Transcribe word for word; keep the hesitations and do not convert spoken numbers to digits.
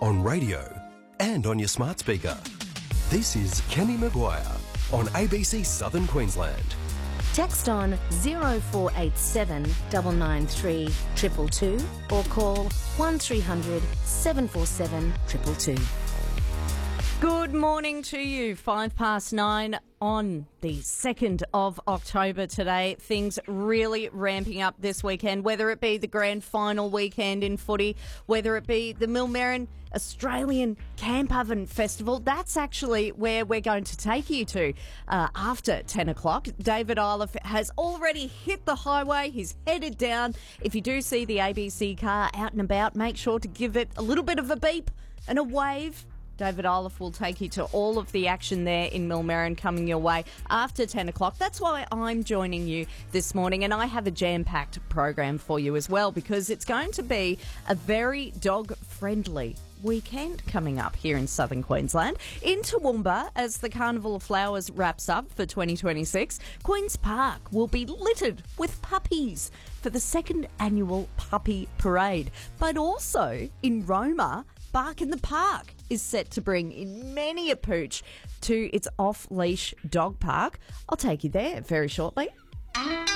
on radio and on your smart speaker. This is Kenny Maguire on A B C Southern Queensland. Text on zero four eight seven nine nine three two two two or call one three hundred seven four seven two two two. Good morning to you. Five past nine on the second of October today. Things really ramping up this weekend, whether it be the grand final weekend in footy, whether it be the Millmerran Australian Camp Oven Festival. That's actually where we're going to take you to uh, after ten o'clock. David Iliff has already hit the highway. He's headed down. If you do see the A B C car out and about, make sure to give it a little bit of a beep and a wave. David Iliff will take you to all of the action there in Millmerran coming your way after ten o'clock. That's why I'm joining you this morning, and I have a jam-packed program for you as well, because it's going to be a very dog-friendly weekend coming up here in southern Queensland. In Toowoomba, as the Carnival of Flowers wraps up for twenty twenty-six, Queen's Park will be littered with puppies for the second annual Puppy Parade. But also in Roma, Bark in the Park is set to bring in many a pooch to its off-leash dog park. I'll take you there very shortly.